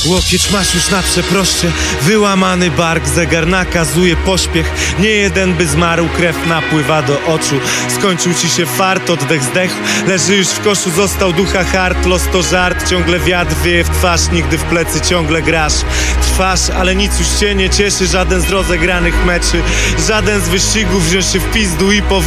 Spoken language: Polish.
Łokieć masz już na przeproście, wyłamany bark, zegar nakazuje pośpiech. Nie jeden by zmarł, krew napływa do oczu. Skończył ci się fart, oddech zdechł, leży już w koszu, został ducha hart. Los to żart, ciągle wiatr wieje w twarz, nigdy w plecy ciągle grasz. Trwasz, ale nic już cię nie cieszy, żaden z rozegranych meczy, żaden z wyścigów wziąć się w pizdu i